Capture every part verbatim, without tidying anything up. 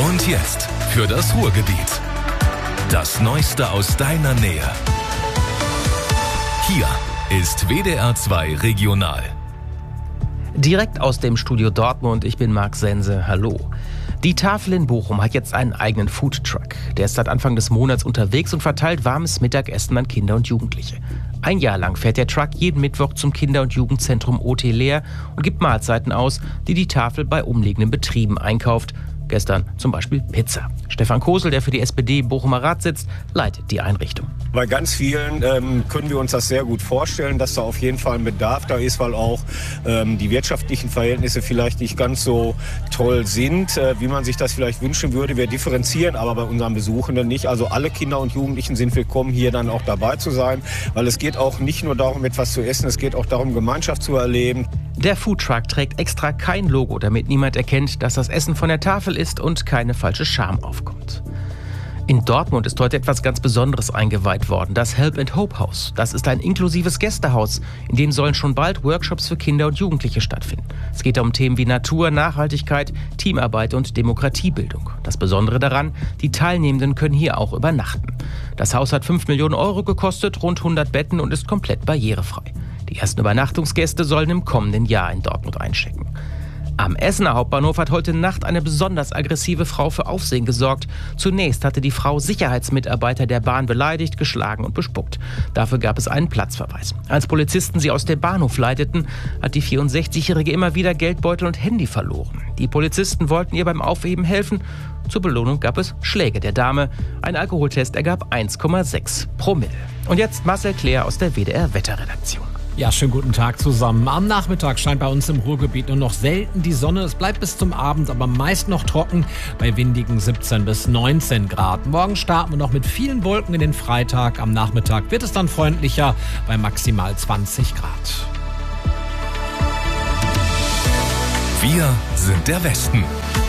Und jetzt für das Ruhrgebiet. Das Neueste aus deiner Nähe. Hier ist W D R zwei Regional. Direkt aus dem Studio Dortmund, ich bin Marc Sense, hallo. Die Tafel in Bochum hat jetzt einen eigenen Foodtruck. Der ist seit Anfang des Monats unterwegs und verteilt warmes Mittagessen an Kinder und Jugendliche. Ein Jahr lang fährt der Truck jeden Mittwoch zum Kinder- und Jugendzentrum O T Leer und gibt Mahlzeiten aus, die die Tafel bei umliegenden Betrieben einkauft. Gestern zum Beispiel Pizza. Stefan Kosel, der für die S P D im Bochumer Rat sitzt, leitet die Einrichtung. Bei ganz vielen ähm, können wir uns das sehr gut vorstellen, dass da auf jeden Fall ein Bedarf da ist, weil auch ähm, die wirtschaftlichen Verhältnisse vielleicht nicht ganz so toll sind, äh, wie man sich das vielleicht wünschen würde. Wir differenzieren aber bei unseren Besuchenden nicht. Also alle Kinder und Jugendlichen sind willkommen, hier dann auch dabei zu sein, weil es geht auch nicht nur darum, etwas zu essen, es geht auch darum, Gemeinschaft zu erleben. Der Foodtruck trägt extra kein Logo, damit niemand erkennt, dass das Essen von der Tafel ist und keine falsche Scham aufkommt. In Dortmund ist heute etwas ganz Besonderes eingeweiht worden, das Help and Hope Haus. Das ist ein inklusives Gästehaus, in dem sollen schon bald Workshops für Kinder und Jugendliche stattfinden. Es geht um Themen wie Natur, Nachhaltigkeit, Teamarbeit und Demokratiebildung. Das Besondere daran, die Teilnehmenden können hier auch übernachten. Das Haus hat fünf Millionen Euro gekostet, rund hundert Betten und ist komplett barrierefrei. Die ersten Übernachtungsgäste sollen im kommenden Jahr in Dortmund einchecken. Am Essener Hauptbahnhof hat heute Nacht eine besonders aggressive Frau für Aufsehen gesorgt. Zunächst hatte die Frau Sicherheitsmitarbeiter der Bahn beleidigt, geschlagen und bespuckt. Dafür gab es einen Platzverweis. Als Polizisten sie aus dem Bahnhof leiteten, hat die vierundsechzigjährige immer wieder Geldbeutel und Handy verloren. Die Polizisten wollten ihr beim Aufheben helfen. Zur Belohnung gab es Schläge der Dame. Ein Alkoholtest ergab eins Komma sechs Promille. Und jetzt Marcel Klär aus der W D R Wetterredaktion. Ja, schönen guten Tag zusammen. Am Nachmittag scheint bei uns im Ruhrgebiet nur noch selten die Sonne. Es bleibt bis zum Abend aber meist noch trocken bei windigen siebzehn bis neunzehn Grad. Morgen starten wir noch mit vielen Wolken in den Freitag. Am Nachmittag wird es dann freundlicher bei maximal zwanzig Grad. Wir sind der Westen.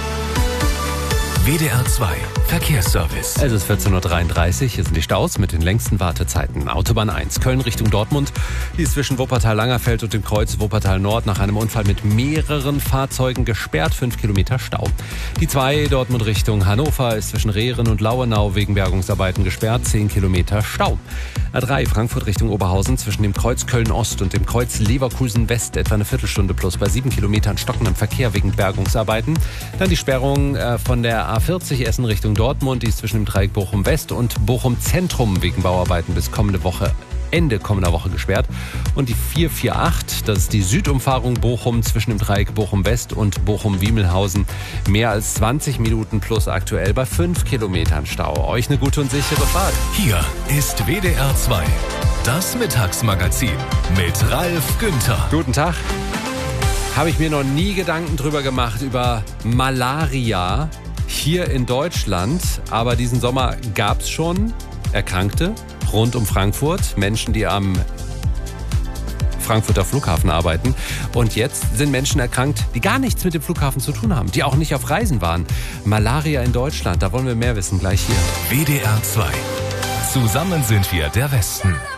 W D R zwei Verkehrsservice. Es ist vierzehn Uhr dreiunddreißig, hier sind die Staus mit den längsten Wartezeiten. Autobahn eins, Köln Richtung Dortmund. Die ist zwischen Wuppertal-Langerfeld und dem Kreuz Wuppertal-Nord nach einem Unfall mit mehreren Fahrzeugen gesperrt, fünf Kilometer Stau. Die zwei, Dortmund Richtung Hannover, ist zwischen Rehren und Lauenau wegen Bergungsarbeiten gesperrt, zehn Kilometer Stau. A drei, Frankfurt Richtung Oberhausen, zwischen dem Kreuz Köln-Ost und dem Kreuz Leverkusen-West etwa eine Viertelstunde plus bei sieben Kilometern stockendem Verkehr wegen Bergungsarbeiten. Dann die Sperrung äh, von der A vierzig Essen Richtung Dortmund, die ist zwischen dem Dreieck Bochum-West und Bochum-Zentrum wegen Bauarbeiten bis kommende Woche, Ende kommender Woche gesperrt. Und die vier vier acht, das ist die Südumfahrung Bochum zwischen dem Dreieck Bochum-West und Bochum-Wiemelhausen. Mehr als zwanzig Minuten plus aktuell bei fünf Kilometern Stau. Euch eine gute und sichere Fahrt. Hier ist W D R zwei, das Mittagsmagazin mit Ralf Günther. Guten Tag. Habe ich mir noch nie Gedanken drüber gemacht, über Malaria hier in Deutschland. Aber diesen Sommer gab es schon Erkrankte rund um Frankfurt, Menschen, die am Frankfurter Flughafen arbeiten. Und jetzt sind Menschen erkrankt, die gar nichts mit dem Flughafen zu tun haben, die auch nicht auf Reisen waren. Malaria in Deutschland, da wollen wir mehr wissen, gleich hier. W D R zwei. Zusammen sind wir der Westen.